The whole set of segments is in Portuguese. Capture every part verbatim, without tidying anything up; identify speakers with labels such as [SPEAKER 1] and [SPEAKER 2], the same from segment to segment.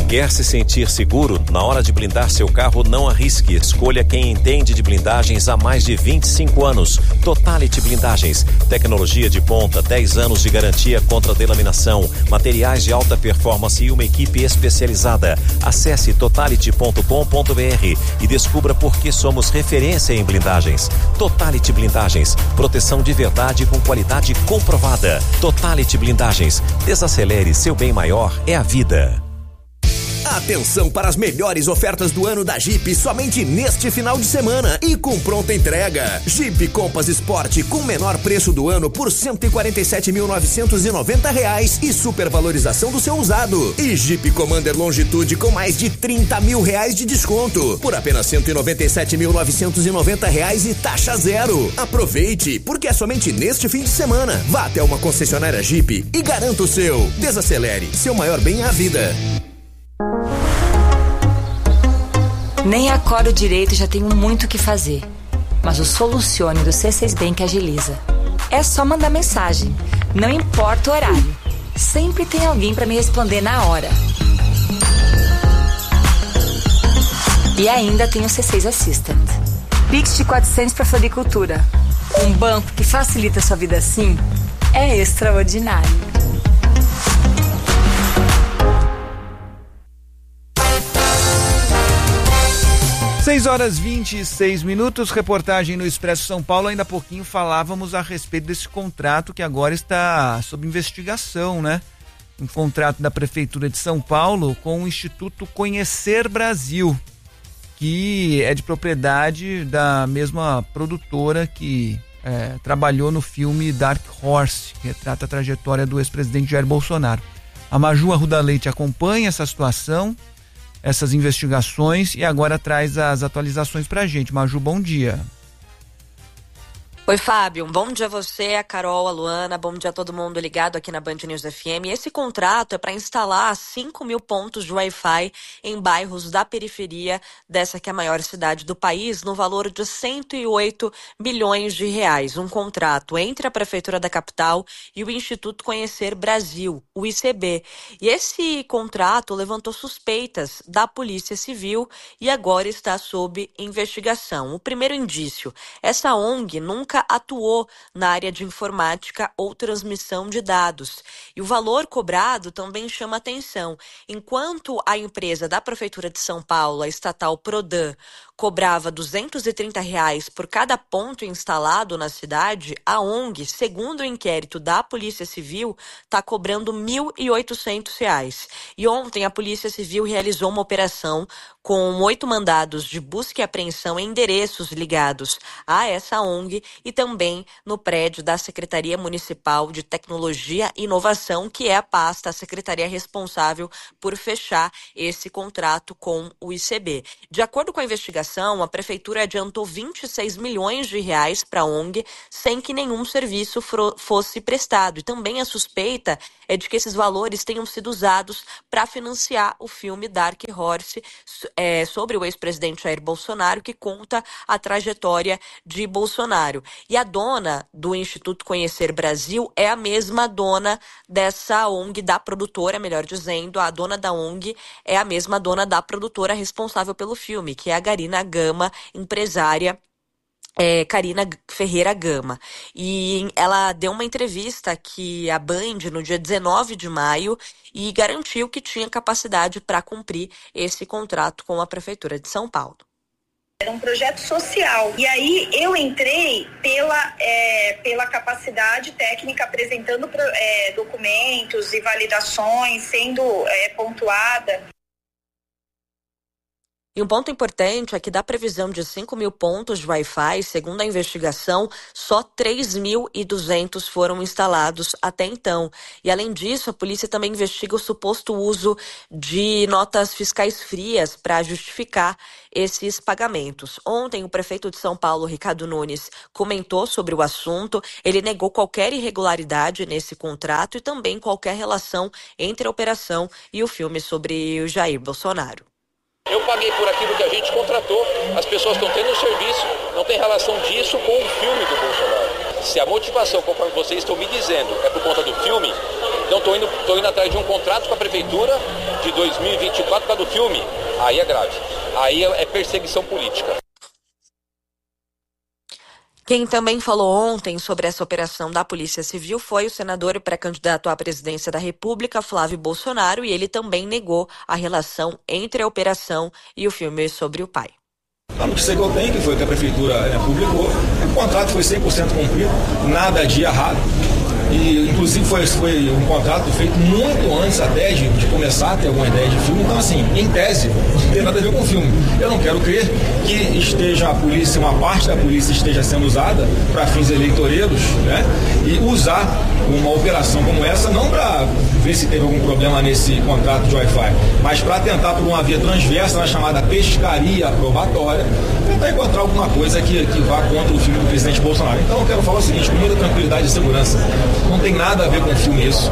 [SPEAKER 1] Quer se sentir seguro? Na hora de blindar seu carro, não arrisque. Escolha quem entende de blindagens há mais de vinte e cinco anos. Totality Blindagens. Tecnologia de ponta, dez anos de garantia contra delaminação, materiais de alta performance e uma equipe especializada. Acesse totality ponto com ponto b r e descubra por que somos referência em blindagens. Totality Blindagens. Proteção de verdade com qualidade comprovada. Totality Blindagens. Desacelere, seu bem maior é a vida.
[SPEAKER 2] Atenção para as melhores ofertas do ano da Jeep somente neste final de semana e com pronta entrega. Jeep Compass Sport com menor preço do ano por cento e quarenta e sete mil novecentos e noventa reais e supervalorização do seu usado. E Jeep Commander Longitude com mais de trinta mil reais de desconto por apenas cento e noventa e sete mil novecentos e noventa reais e taxa zero. Aproveite, porque é somente neste fim de semana. Vá até uma concessionária Jeep e garanta o seu. Desacelere, seu maior bem é a vida.
[SPEAKER 3] Nem acordo direito e já tenho muito o que fazer. Mas o Solucione do C seis Bank agiliza. É só mandar mensagem. Não importa o horário. Sempre tem alguém para me responder na hora. E ainda tem o C seis Assistant. Pix de quatrocentos para floricultura. Um banco que facilita a sua vida assim é extraordinário.
[SPEAKER 4] seis horas e vinte e seis minutos, reportagem no Expresso São Paulo. Ainda há pouquinho falávamos a respeito desse contrato que agora está sob investigação, né? Um contrato da Prefeitura de São Paulo com o Instituto Conhecer Brasil, que é de propriedade da mesma produtora que é, trabalhou no filme Dark Horse, que retrata a trajetória do ex-presidente Jair Bolsonaro. A Maju Arruda Leite acompanha essa situação, essas investigações, e agora traz as atualizações pra gente. Maju, bom dia.
[SPEAKER 5] Oi, Fábio, um bom dia a você, a Carol, a Luana, bom dia a todo mundo ligado aqui na Band News F M. Esse contrato é para instalar cinco mil pontos de Wi-Fi em bairros da periferia dessa que é a maior cidade do país, no valor de cento e oito milhões de reais. Um contrato entre a Prefeitura da capital e o Instituto Conhecer Brasil, o I C B. E esse contrato levantou suspeitas da Polícia Civil e agora está sob investigação. O primeiro indício, essa O N G nunca atuou na área de informática ou transmissão de dados. E o valor cobrado também chama atenção. Enquanto a empresa da Prefeitura de São Paulo, a estatal Prodan, cobrava duzentos e trinta reais por cada ponto instalado na cidade, a O N G, segundo o inquérito da Polícia Civil, está cobrando mil e oitocentos reais. E ontem a Polícia Civil realizou uma operação com oito mandados de busca e apreensão em endereços ligados a essa O N G e também no prédio da Secretaria Municipal de Tecnologia e Inovação, que é a pasta, a secretaria responsável por fechar esse contrato com o I C B. De acordo com a investigação, a Prefeitura adiantou vinte e seis milhões de reais para a O N G sem que nenhum serviço fosse prestado. E também a suspeita é de que esses valores tenham sido usados para financiar o filme Dark Horse, é, sobre o ex-presidente Jair Bolsonaro, que conta a trajetória de Bolsonaro. E a dona do Instituto Conhecer Brasil é a mesma dona dessa O N G, da produtora, melhor dizendo. A dona da O N G é a mesma dona da produtora responsável pelo filme, que é a Karina Gama, empresária. É, Karina Ferreira Gama. E ela deu uma entrevista aqui à Band no dia dezenove de maio e garantiu que tinha capacidade para cumprir esse contrato com a Prefeitura de São Paulo.
[SPEAKER 6] Era um projeto social. E aí eu entrei pela, é, pela capacidade técnica, apresentando é, documentos e validações, sendo é, pontuada.
[SPEAKER 5] E um ponto importante é que da previsão de cinco mil pontos de Wi-Fi, segundo a investigação, só três mil e duzentos foram instalados até então. E além disso, a polícia também investiga o suposto uso de notas fiscais frias para justificar esses pagamentos. Ontem, o prefeito de São Paulo, Ricardo Nunes, comentou sobre o assunto. Ele negou qualquer irregularidade nesse contrato e também qualquer relação entre a operação e o filme sobre o Jair Bolsonaro.
[SPEAKER 7] Eu paguei por aquilo que a gente contratou, as pessoas estão tendo o serviço, não tem relação disso com o filme do Bolsonaro. Se a motivação, conforme vocês estão me dizendo, é por conta do filme, Então estou indo, tô indo atrás de um contrato com a prefeitura de dois mil e vinte e quatro por causa do filme. Aí é grave. Aí é perseguição política.
[SPEAKER 5] Quem também falou ontem sobre essa operação da Polícia Civil foi o senador e pré-candidato à presidência da República, Flávio Bolsonaro, e ele também negou a relação entre a operação e o filme sobre o pai.
[SPEAKER 8] A notícia que eu tenho, que foi que a prefeitura né, publicou, o contrato foi cem por cento cumprido, nada de errado. E, inclusive, foi, foi um contrato feito muito antes até de, de começar a ter alguma ideia de filme. Então, assim, em tese, não tem nada a ver com o filme. Eu não quero crer que esteja a polícia, uma parte da polícia esteja sendo usada para fins eleitoreiros, né? E usar uma operação como essa, não para ver se teve algum problema nesse contrato de Wi-Fi, mas para tentar por uma via transversa, na chamada pescaria probatória, tentar encontrar alguma coisa que, que vá contra o filme do presidente Bolsonaro. Então, eu quero falar o seguinte, com muita tranquilidade e segurança. Não tem nada a ver com o filme isso.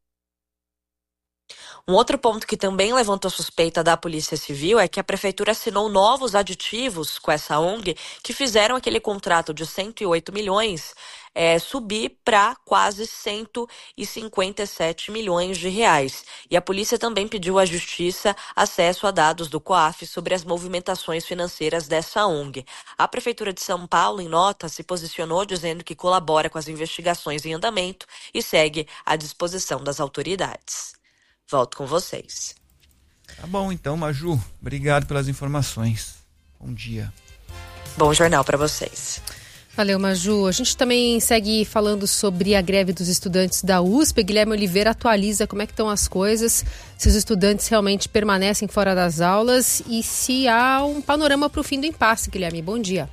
[SPEAKER 5] Um outro ponto que também levantou suspeita da Polícia Civil é que a Prefeitura assinou novos aditivos com essa O N G que fizeram aquele contrato de cento e oito milhões é, subir para quase cento e cinquenta e sete milhões de reais. E a polícia também pediu à Justiça acesso a dados do COAF sobre as movimentações financeiras dessa O N G. A Prefeitura de São Paulo, em nota, se posicionou dizendo que colabora com as investigações em andamento e segue à disposição das autoridades. Volto com vocês.
[SPEAKER 4] Tá bom então, Maju. Obrigado pelas informações. Bom dia.
[SPEAKER 5] Bom jornal para vocês.
[SPEAKER 9] Valeu, Maju. A gente também segue falando sobre a greve dos estudantes da U S P. Guilherme Oliveira atualiza como é que estão as coisas, se os estudantes realmente permanecem fora das aulas e se há um panorama para o fim do impasse. Guilherme, bom dia.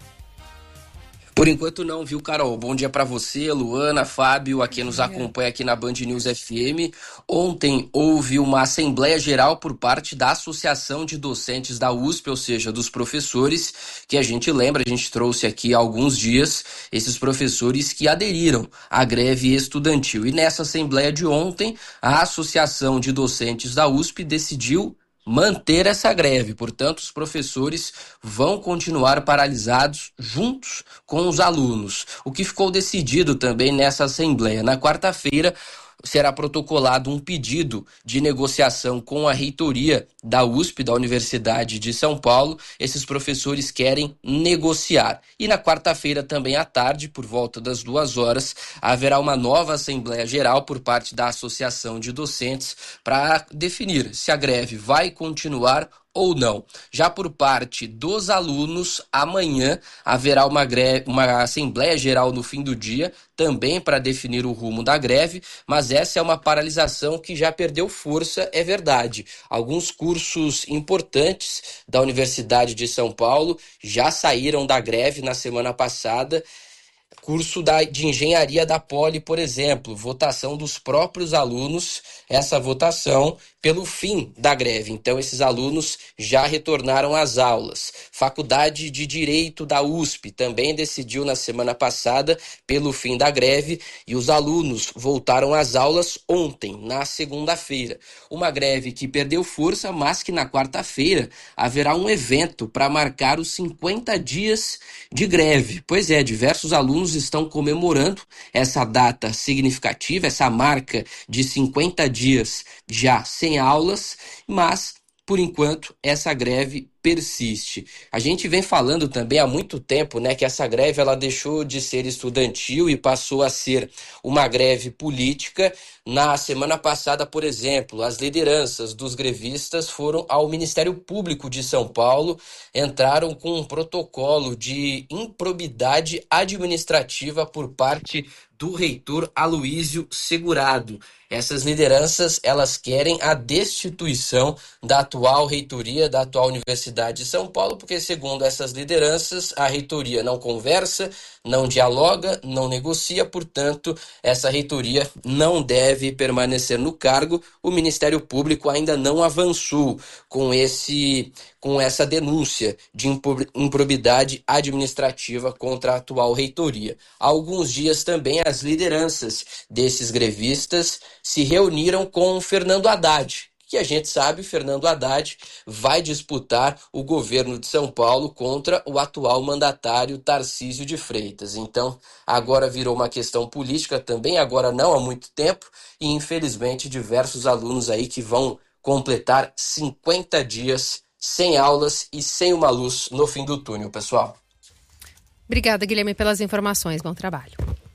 [SPEAKER 10] Por enquanto não, viu, Carol? Bom dia para você, Luana, Fábio, a quem nos acompanha aqui na Band News F M. Ontem houve uma assembleia geral por parte da Associação de Docentes da U S P, ou seja, dos professores, que a gente lembra, a gente trouxe aqui há alguns dias, esses professores que aderiram à greve estudantil. E nessa assembleia de ontem, a Associação de Docentes da U S P decidiu manter essa greve. Portanto, os professores vão continuar paralisados juntos com os alunos. O que ficou decidido também nessa assembleia. Na quarta-feira, será protocolado um pedido de negociação com a reitoria da U S P, da Universidade de São Paulo. Esses professores querem negociar. E na quarta-feira, também à tarde, por volta das duas horas, haverá uma nova Assembleia Geral por parte da Associação de Docentes para definir se a greve vai continuar ou não. Já por parte dos alunos, amanhã haverá uma, greve, uma Assembleia Geral no fim do dia, também para definir o rumo da greve, mas essa é uma paralisação que já perdeu força, é verdade. Alguns cursos importantes da Universidade de São Paulo já saíram da greve na semana passada. Curso da, de engenharia da Poli, por exemplo, votação dos próprios alunos, essa votação pelo fim da greve. Então, esses alunos já retornaram às aulas. Faculdade de Direito da U S P também decidiu na semana passada pelo fim da greve e os alunos voltaram às aulas ontem, na segunda-feira. Uma greve que perdeu força, mas que na quarta-feira haverá um evento para marcar os cinquenta dias de greve. Pois é, diversos alunos estão comemorando essa data significativa, essa marca de cinquenta dias já sem aulas, mas, por enquanto, essa greve persiste. A gente vem falando também há muito tempo, né, que essa greve ela deixou de ser estudantil e passou a ser uma greve política. Na semana passada, por exemplo, as lideranças dos grevistas foram ao Ministério Público de São Paulo, entraram com um protocolo de improbidade administrativa por parte do reitor Aloísio Segurado. Essas lideranças, elas querem a destituição da atual reitoria, da atual Universidade de São Paulo, porque, segundo essas lideranças, a reitoria não conversa, não dialoga, não negocia, portanto, essa reitoria não deve permanecer no cargo. O Ministério Público ainda não avançou com, esse, com essa denúncia de improbidade administrativa contra a atual reitoria. Há alguns dias também as lideranças desses grevistas se reuniram com Fernando Haddad, que a gente sabe, Fernando Haddad vai disputar o governo de São Paulo contra o atual mandatário Tarcísio de Freitas. Então, agora virou uma questão política também, agora não há muito tempo, e infelizmente diversos alunos aí que vão completar cinquenta dias sem aulas e sem uma luz no fim do túnel, pessoal.
[SPEAKER 9] Obrigada, Guilherme, pelas informações. Bom trabalho.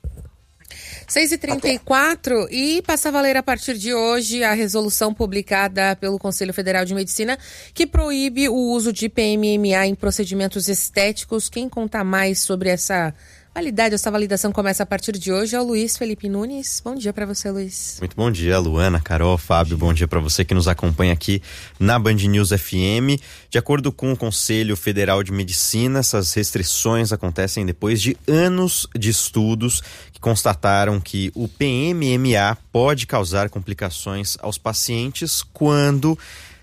[SPEAKER 11] seis e trinta e quatro e passa a valer a partir de hoje a resolução publicada pelo Conselho Federal de Medicina que proíbe o uso de P M M A em procedimentos estéticos. Quem conta mais sobre essa validade, essa validação começa a partir de hoje é o Luiz Felipe Nunes. Bom dia para você, Luiz.
[SPEAKER 12] Muito bom dia, Luana, Carol, Fábio. Bom dia para você que nos acompanha aqui na Band News F M. De acordo com o Conselho Federal de Medicina, essas restrições acontecem depois de anos de estudos que constataram que o P M M A pode causar complicações aos pacientes quando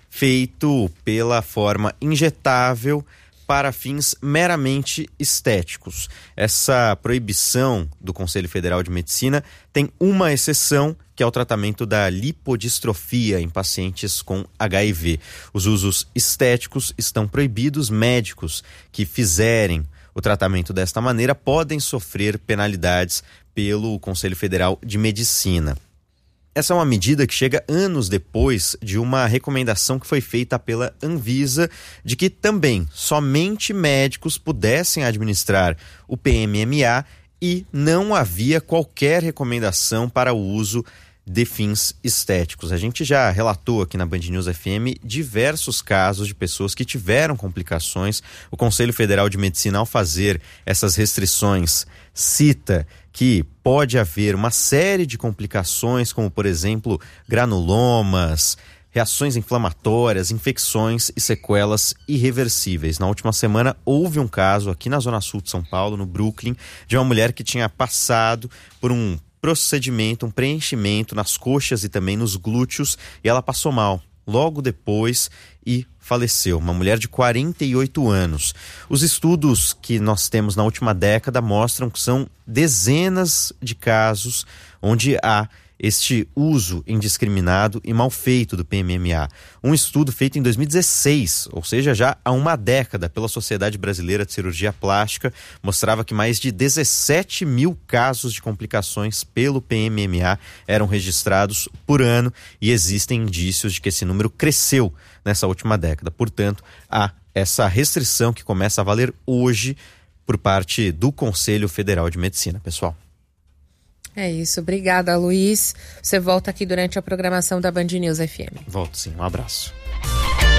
[SPEAKER 12] feito pela forma injetável para fins meramente estéticos. Essa proibição do Conselho Federal de Medicina tem uma exceção, que é o tratamento da lipodistrofia em pacientes com H I V. Os usos estéticos estão proibidos. Médicos que fizerem o tratamento desta maneira podem sofrer penalidades pelo Conselho Federal de Medicina. Essa é uma medida que chega anos depois de uma recomendação que foi feita pela Anvisa de que também somente médicos pudessem administrar o P M M A e não havia qualquer recomendação para o uso de fins estéticos. A gente já relatou aqui na Band News F M diversos casos de pessoas que tiveram complicações. O Conselho Federal de Medicina, ao fazer essas restrições, cita que pode haver uma série de complicações, como, por exemplo, granulomas, reações inflamatórias, infecções e sequelas irreversíveis. Na última semana, houve um caso aqui na Zona Sul de São Paulo, no Brooklyn, de uma mulher que tinha passado por um procedimento, um preenchimento nas coxas e também nos glúteos, e ela passou mal logo depois e faleceu, uma mulher de quarenta e oito anos. Os estudos que nós temos na última década mostram que são dezenas de casos onde há este uso indiscriminado e mal feito do P M M A. Um estudo feito em dois mil e dezesseis, ou seja, já há uma década, pela Sociedade Brasileira de Cirurgia Plástica, mostrava que mais de dezessete mil casos de complicações pelo P M M A eram registrados por ano, e existem indícios de que esse número cresceu nessa última década. Portanto, há essa restrição que começa a valer hoje por parte do Conselho Federal de Medicina, pessoal.
[SPEAKER 11] É isso, obrigada, Luiz. Você volta aqui durante a programação da Band News F M.
[SPEAKER 12] Volto sim, um abraço.